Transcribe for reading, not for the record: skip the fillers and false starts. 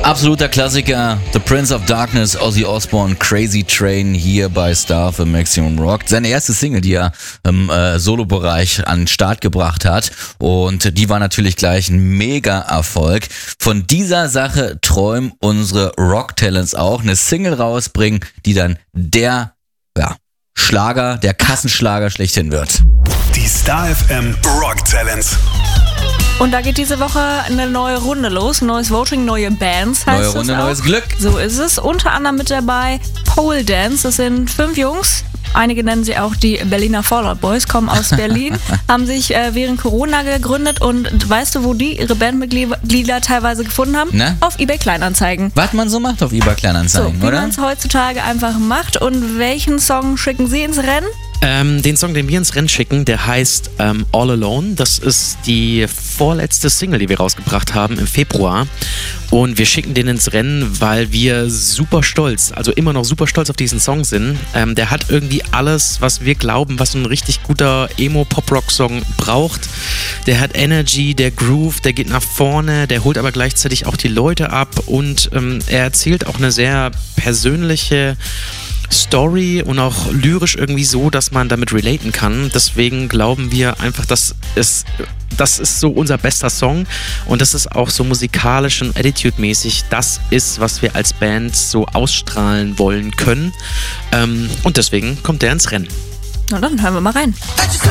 Absoluter Klassiker, The Prince of Darkness, Ozzy Osbourne, Crazy Train hier bei Star für Maximum Rock. Seine erste Single, die er im Solo-Bereich an den Start gebracht hat, und die war natürlich gleich ein Mega-Erfolg. Von dieser Sache träumen unsere Rock-Talents auch, eine Single rausbringen, die dann der Schlager, der Kassenschlager schlechthin wird. Die Star FM Rock Talents. Und da geht diese Woche eine neue Runde los. Neues Voting, neue Bands heißt Neue das Runde, auch. neues Glück. So ist es. Unter anderem mit dabei Pole Dance. Das sind 5 Jungs. Einige nennen sie auch die Berliner Fallout Boys, kommen aus Berlin, haben sich während Corona gegründet, und weißt du, wo die ihre Bandmitglieder teilweise gefunden haben? Ne? Auf eBay Kleinanzeigen. Was man so macht auf eBay Kleinanzeigen, So, wie oder? man es heutzutage einfach macht. Und welchen Song schicken Sie ins Rennen? Den Song, den wir ins Rennen schicken, der heißt All Alone. Das ist die vorletzte Single, die wir rausgebracht haben im Februar. Und wir schicken den ins Rennen, weil wir super stolz, also immer noch super stolz auf diesen Song sind. Der hat irgendwie alles, was wir glauben, was ein richtig guter Emo-Pop-Rock-Song braucht. Der hat Energy, der Groove, der geht nach vorne, der holt aber gleichzeitig auch die Leute ab, und er erzählt auch eine sehr persönliche Story und auch lyrisch irgendwie so, dass man damit relaten kann. Deswegen glauben wir einfach, das ist so unser bester Song, und das ist auch so musikalisch und attitude-mäßig das ist, was wir als Band so ausstrahlen wollen können. Und deswegen kommt der ins Rennen. Na dann hören wir mal rein.